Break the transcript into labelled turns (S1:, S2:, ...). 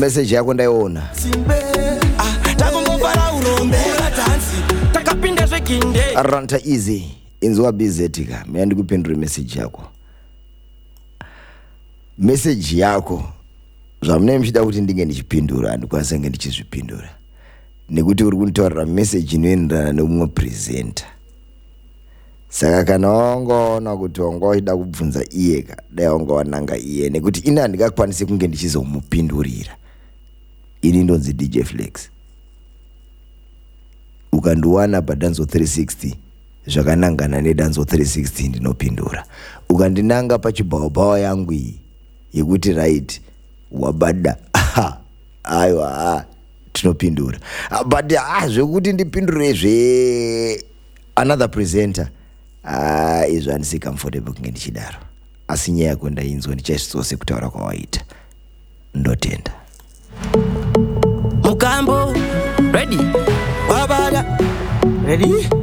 S1: Message yako ndaiona. Aranta easy inzwa bizetika mina ndikupindura message yako. Message yako zvamune mchida kuti ndinge ndichipindura ndikwanisa nge ndichizvipindura nekuti uri kuntaurira message inoenderana neumwe presenter. Saka kana wangaona kuti wangaida kubvunza iyeka dai wangawananga iye nekuti ina handingakwanisi kunge ndichizomupindurira. Ini ndonzi DJ Flex. Ukandiwana padanzo 360 zvakanangana nedanzo 360 ndinopindura. Ukandinanga pachibhawabhawa yangu iyi yekuti right wabada aiwa tinopindura. But zvekuti ndipindure zve another presenter izvo handisi comfortable kunge ndichidaro. Asi nyaya yako ndainzwa ndichazvitsose kutaura kwawaita. Ndotenda.
S2: Mukambo ready? Wabada ready?